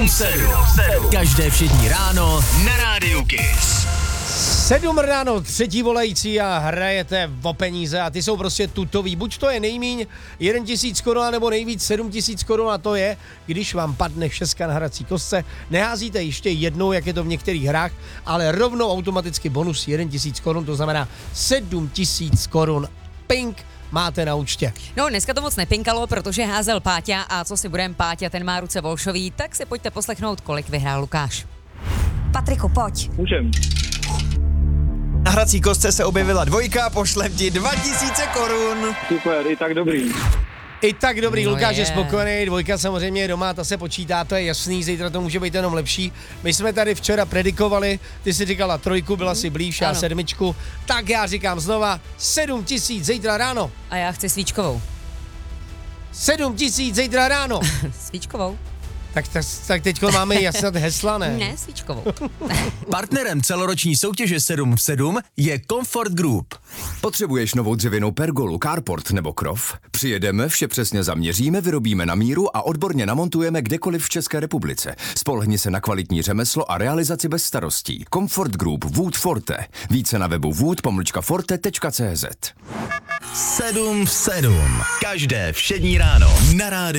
7 v 7. Každé všední ráno na Rádiu Kiss. 7 ráno, třetí volající a hrajete o peníze a ty jsou prostě tutový. Buď to je nejmíň 1 000 korun, nebo nejvíc 7 000 korun a to je, když vám padne šestka na hrací kostce. Neházíte ještě jednou, jak je to v některých hrách, ale rovnou automaticky bonus 1 000 korun, to znamená 7 000 korun. Pink máte na účtě. No, dneska to moc nepinkalo, protože házel Páťa a co si budem, Páťa, ten má ruce volšový, tak si pojďte poslechnout, kolik vyhrál Lukáš. Patriku, pojď. Můžem. Na hrací kostce se objevila dvojka, pošlem ti 2000 korun. Super, i tak dobrý. I tak dobrý, No Lukáš je je. spokojený, dvojka samozřejmě je doma, ta se počítá, to je jasný, zítra to může být jenom lepší. My jsme tady včera predikovali, ty si říkala trojku, byla si blíž, já ano. sedmičku, tak já říkám znova 7 000 zítra ráno. A já chci svíčkovou. 7 000 zítra ráno. Svíčkovou? Tak teďko máme jasnat hesla, ne? Ne, svíčkovou. Partnerem celoroční soutěže 7 v 7 je Comfort Group. Potřebuješ novou dřevěnou pergolu, carport nebo krov? Přijedeme, vše přesně zaměříme, vyrobíme na míru a odborně namontujeme kdekoliv v České republice. Spolehni se na kvalitní řemeslo a realizaci bez starostí. Comfort Group Wood Forte. Více na webu wood-forte.cz. 7 v 7. Každé všední ráno na Rádiu